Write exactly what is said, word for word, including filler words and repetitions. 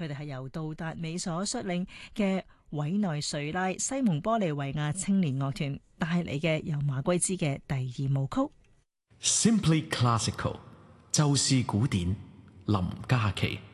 佢哋係由杜達美所率領嘅委內瑞拉西蒙玻利維亞青年樂團帶嚟嘅由馬圭茲嘅第二舞曲。 Simply Classical， 就是古典，林嘉琪。